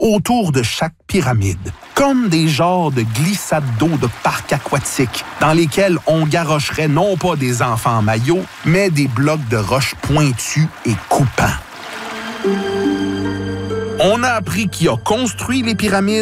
autour de chaque pyramide, comme des genres de glissades d'eau de parc aquatique, dans lesquels on garrocherait non pas des enfants en maillot, mais des blocs de roches pointus et coupants. On a appris qui a construit les pyramides